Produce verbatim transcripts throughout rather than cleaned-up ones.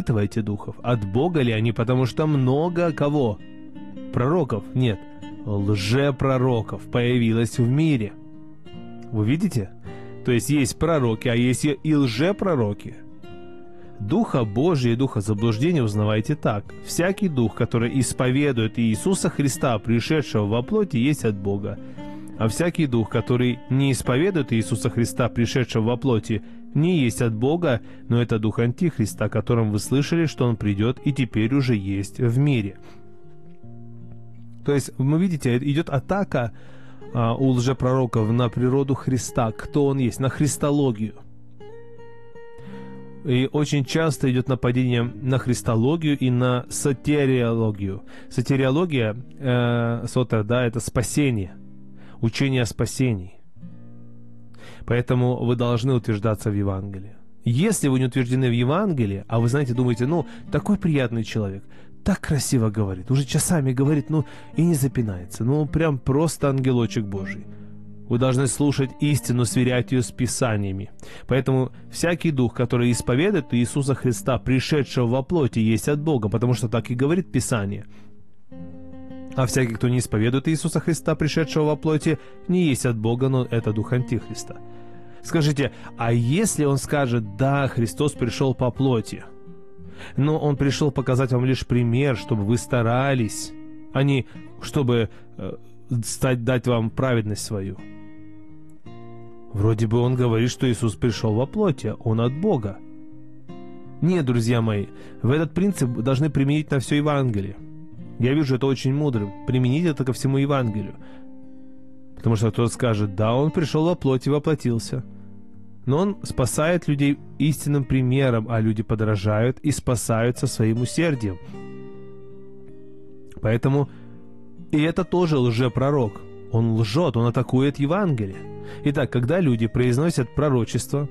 испытывайте духов, от Бога ли они, потому что много кого? Пророков? Нет, лжепророков появилось в мире. Вы видите? То есть есть пророки, а есть и лжепророки. Духа Божия и духа заблуждения узнавайте так. Всякий дух, который исповедует Иисуса Христа, пришедшего во плоти, есть от Бога. А всякий дух, который не исповедует Иисуса Христа, пришедшего во плоти, не есть от Бога, но это дух Антихриста, о котором вы слышали, что он придет и теперь уже есть в мире. То есть, вы видите, идет атака а, у лжепророков на природу Христа, кто он есть, на христологию. И очень часто идет нападение на христологию и на сатериологию. Сатериология, э, сотер, да, это спасение, учение о спасении. Поэтому вы должны утверждаться в Евангелии. Если вы не утверждены в Евангелии, а вы, знаете, думаете, ну, такой приятный человек, так красиво говорит, уже часами говорит, ну, и не запинается, ну, прям просто ангелочек Божий. Вы должны слушать истину, сверять ее с Писаниями. Поэтому всякий дух, который исповедует Иисуса Христа, пришедшего во плоти, есть от Бога, потому что так и говорит Писание. А всякий, кто не исповедует Иисуса Христа, пришедшего во плоти, не есть от Бога, но это дух Антихриста. Скажите, а если он скажет, да, Христос пришел по плоти, но он пришел показать вам лишь пример, чтобы вы старались, а не чтобы э, стать, дать вам праведность свою? Вроде бы он говорит, что Иисус пришел во плоти, он от Бога. Нет, друзья мои, вы этот принцип должны применить на все Евангелие. Я вижу это очень мудрым. Применить это ко всему Евангелию. Потому что кто-то скажет, да, он пришел во плоти, воплотился. Но он спасает людей истинным примером, а люди подражают и спасаются своим усердием. Поэтому и это тоже лжепророк. Он лжет, он атакует Евангелие. Итак, когда люди произносят пророчество,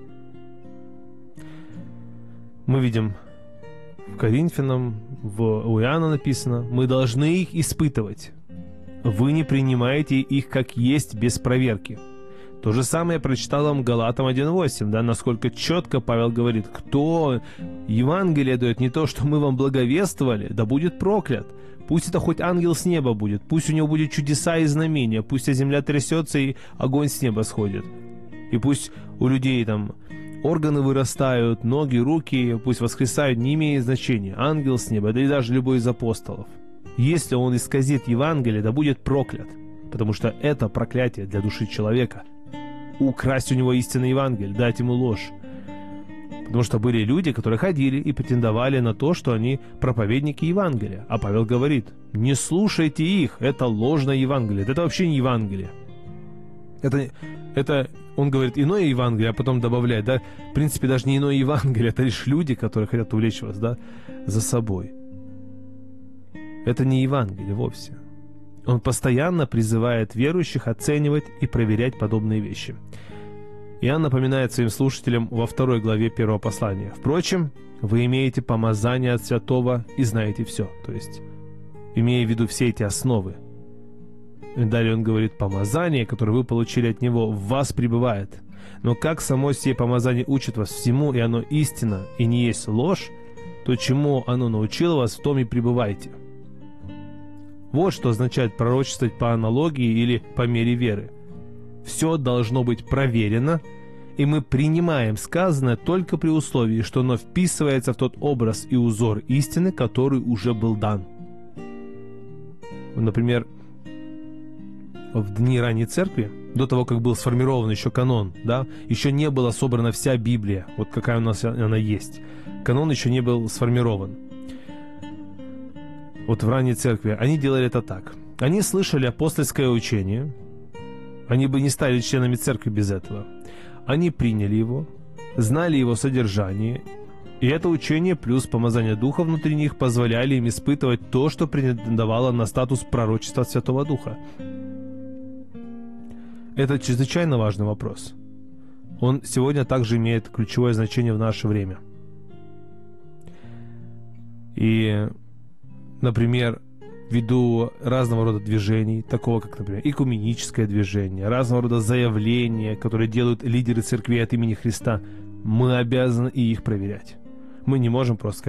мы видим в Коринфянам, в, у Иоанна написано, мы должны их испытывать. Вы не принимаете их как есть без проверки. То же самое я прочитал вам Галатам один восемь, да, насколько четко Павел говорит, кто Евангелие дает не то, что мы вам благовествовали, да будет проклят. Пусть это хоть ангел с неба будет, пусть у него будет чудеса и знамения, пусть вся земля трясется и огонь с неба сходит. И пусть у людей там органы вырастают, ноги, руки, пусть воскресают, не имеет значения, ангел с неба, да и даже любой из апостолов. Если он исказит Евангелие, да будет проклят, потому что это проклятие для души человека. Украсть у него истинный Евангелие, дать ему ложь. Потому что были люди, которые ходили и претендовали на то, что они проповедники Евангелия. А Павел говорит, не слушайте их, это ложное Евангелие, это вообще не Евангелие. Это, это, он говорит, иное Евангелие, а потом добавляет, да, в принципе, даже не иное Евангелие, это лишь люди, которые хотят увлечь вас, да, за собой. Это не Евангелие вовсе. Он постоянно призывает верующих оценивать и проверять подобные вещи. Иоанн напоминает своим слушателям во второй главе первого послания. Впрочем, вы имеете помазание от святого и знаете все. То есть, имея в виду все эти основы. И далее он говорит, помазание, которое вы получили от него, в вас пребывает. Но как само сие помазание учит вас всему, и оно истина, и не есть ложь, то чему оно научило вас, в том и пребывайте. Вот что означает пророчествовать по аналогии или по мере веры. Все должно быть проверено, и мы принимаем сказанное только при условии, что оно вписывается в тот образ и узор истины, который уже был дан. Например, в дни ранней церкви, до того, как был сформирован еще канон, да, еще не была собрана вся Библия, вот какая у нас она есть. Канон еще не был сформирован. Вот в ранней церкви они делали это так. Они слышали апостольское учение, они бы не стали членами церкви без этого. Они приняли его, знали его содержание, и это учение плюс помазание Духа внутри них позволяли им испытывать то, что претендовало на статус пророчества от Святого Духа. Это чрезвычайно важный вопрос. Он сегодня также имеет ключевое значение в наше время. И, например, ввиду разного рода движений, такого как, например, экуменическое движение, разного рода заявления, которые делают лидеры церкви от имени Христа, мы обязаны и их проверять. Мы не можем просто сказать,